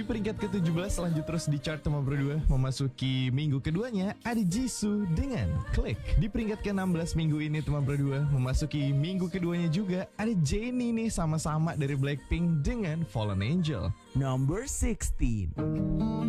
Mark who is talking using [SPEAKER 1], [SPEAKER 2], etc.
[SPEAKER 1] peringkat ke-17 lanjut terus di chart nomor 2. Memasuki minggu keduanya ada Jisoo dengan Click. Di peringkat ke-16 minggu ini teman berdua. Memasuki minggu keduanya juga ada Jennie nih, sama-sama dari Blackpink dengan Fallen Angel.
[SPEAKER 2] Number 16.